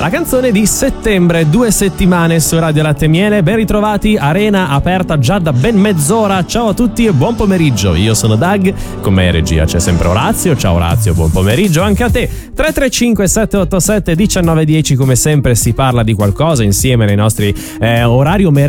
la canzone di Settembre, 2 settimane su Radio Latte e Miele. Ben ritrovati, Arena aperta già da ben mezz'ora. Ciao a tutti e buon pomeriggio. Io sono Doug, con me in regia c'è sempre Orazio. Ciao Orazio, buon pomeriggio anche a te. 335 787 1910, come sempre si parla di qualcosa insieme nei nostri orario